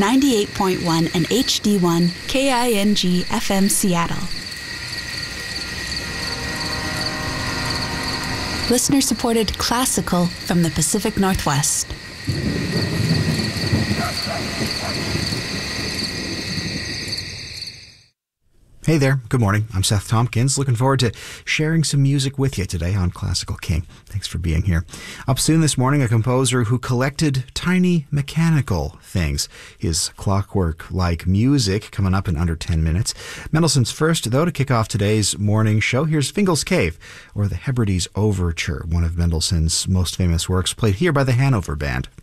98.1 and HD1 KING FM Seattle. Listener-supported classical from the Pacific Northwest. Hey there, good morning. I'm Seth Tompkins, looking forward to sharing some music with you today on Classical King. Thanks for being here. Up soon this morning, a composer who collected tiny mechanical things. His clockwork-like music coming up in under 10 minutes. Mendelssohn's first, though, to kick off today's morning show. Here's Fingal's Cave, or the Hebrides Overture, one of Mendelssohn's most famous works, played here by the Hanover Band.